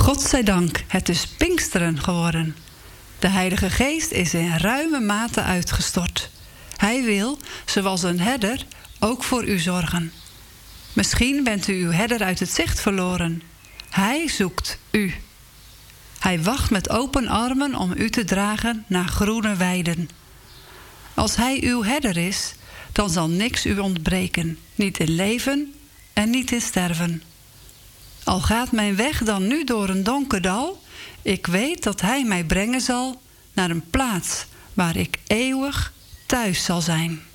God zij dank, het is Pinksteren geworden. De Heilige Geest is in ruime mate uitgestort. Hij wil, zoals een herder, ook voor u zorgen. Misschien bent u uw herder uit het zicht verloren. Hij zoekt u. Hij wacht met open armen om u te dragen naar groene weiden. Als hij uw herder is, dan zal niks u ontbreken, niet in leven en niet in sterven. Al gaat mijn weg dan nu door een donker dal, ik weet dat hij mij brengen zal naar een plaats waar ik eeuwig thuis zal zijn.